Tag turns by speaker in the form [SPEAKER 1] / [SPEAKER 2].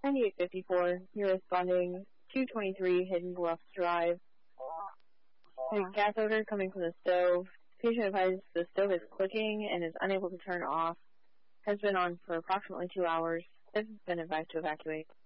[SPEAKER 1] 9854, you're responding 223 Hidden Bluff Drive. A gas odor coming from the stove. Patient advises the stove is clicking and is unable to turn off. Has been on for approximately 2 hours. Has been advised to evacuate.